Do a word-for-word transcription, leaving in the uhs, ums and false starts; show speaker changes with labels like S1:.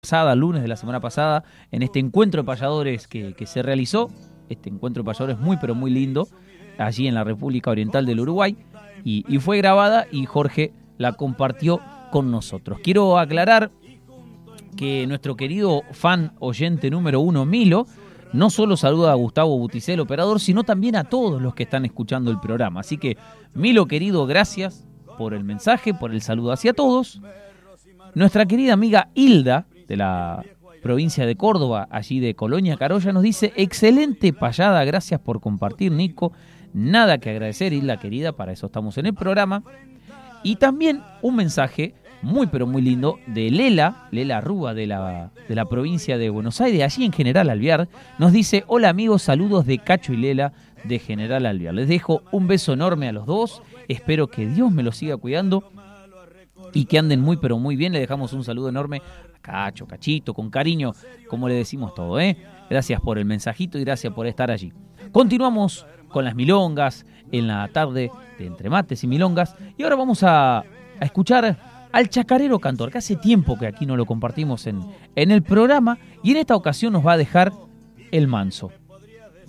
S1: pasada, lunes de la semana pasada, en este encuentro de payadores que, que se realizó, este encuentro de payadores muy pero muy lindo, allí en la República Oriental del Uruguay, y, y fue grabada y Jorge la compartió con nosotros. Quiero aclarar que nuestro querido fan oyente número uno, Milo, no solo saluda a Gustavo Buticel, operador, sino también a todos los que están escuchando el programa. Así que, Milo querido, gracias por el mensaje, por el saludo hacia todos. Nuestra querida amiga Hilda, de la provincia de Córdoba, allí de Colonia Carolla, nos dice: excelente payada, gracias por compartir, Nico. Nada que agradecer, Hilda querida, para eso estamos en el programa. Y también un mensaje muy pero muy lindo de Lela, Lela Rúa, de la, de la provincia de Buenos Aires, allí en General Alvear. Nos dice: hola amigos, saludos de Cacho y Lela de General Alvear. Les dejo un beso enorme a los dos, espero que Dios me los siga cuidando y que anden muy pero muy bien. Le dejamos un saludo enorme a Cacho, Cachito, con cariño, como le decimos todo, ¿eh? Gracias por el mensajito y gracias por estar allí. Continuamos con las milongas en la tarde de Entre Mates y Milongas, y ahora vamos a, a escuchar al chacarero cantor, que hace tiempo que aquí no lo compartimos en, en el programa, y en esta ocasión nos va a dejar El Manso.